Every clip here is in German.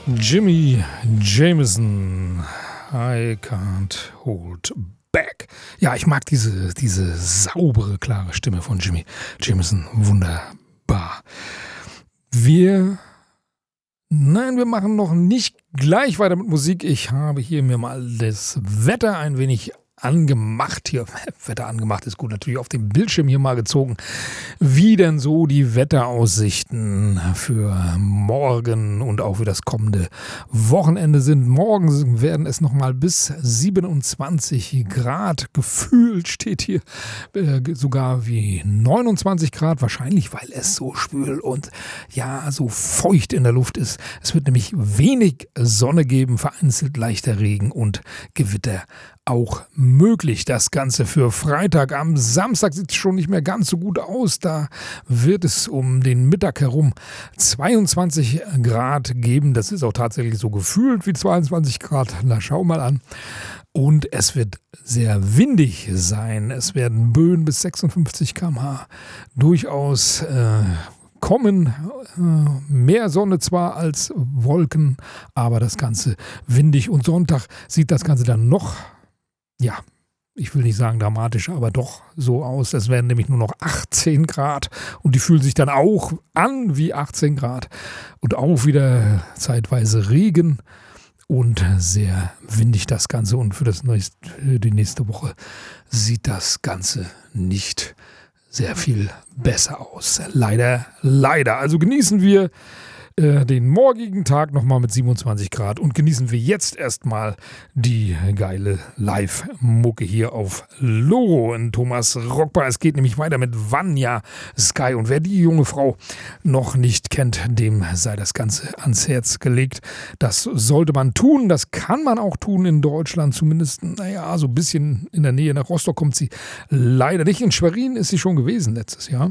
Jimmy Jameson, I can't hold back. Ja, ich mag diese saubere, klare Stimme von Jimmy Jameson. Wunderbar. Wir machen noch nicht gleich weiter mit Musik. Ich habe hier mir mal das Wetter ein wenig angemacht. Hier, Wetter angemacht ist gut, natürlich auf dem Bildschirm hier mal gezogen. Wie denn so die Wetteraussichten für morgen und auch für das kommende Wochenende sind. Morgen werden es nochmal bis 27 Grad. Gefühlt steht hier sogar wie 29 Grad. Wahrscheinlich, weil es so schwül und ja, so feucht in der Luft ist. Es wird nämlich wenig Sonne geben, vereinzelt leichter Regen und Gewitter auch möglich. Das Ganze für Freitag. Am Samstag sieht es schon nicht mehr ganz so gut aus. Da wird es um den Mittag herum 22 Grad geben. Das ist auch tatsächlich so gefühlt wie 22 Grad. Na, schau mal an. Und es wird sehr windig sein. Es werden Böen bis 56 km/h durchaus kommen. Mehr Sonne zwar als Wolken, aber das Ganze windig. Und Sonntag sieht das Ganze dann noch, ja, ich will nicht sagen dramatisch, aber doch so aus. Es werden nämlich nur noch 18 Grad und die fühlen sich dann auch an wie 18 Grad und auch wieder zeitweise Regen und sehr windig das Ganze. Und für die nächste Woche sieht das Ganze nicht sehr viel besser aus. Leider. Also genießen wir den morgigen Tag nochmal mit 27 Grad und genießen wir jetzt erstmal die geile Live-Mucke hier auf Loro in Thomas Rockbar. Es geht nämlich weiter mit Vanya Sky und wer die junge Frau noch nicht kennt, dem sei das Ganze ans Herz gelegt. Das sollte man tun, das kann man auch tun in Deutschland, zumindest, naja, so ein bisschen in der Nähe. Nach Rostock kommt sie leider nicht. In Schwerin ist sie schon gewesen letztes Jahr.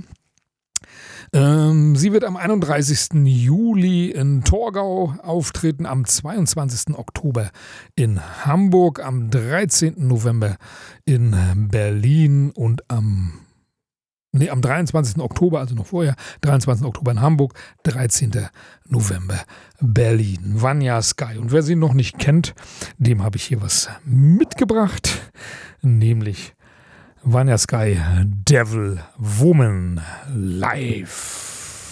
Sie wird am 31. Juli in Torgau auftreten, am 22. Oktober in Hamburg, am 13. November in Berlin und am 23. Oktober, also noch vorher, 23. Oktober in Hamburg, 13. November Berlin. Vanya Sky. Und wer sie noch nicht kennt, dem habe ich hier was mitgebracht, nämlich Vanya Sky, Devil Woman live.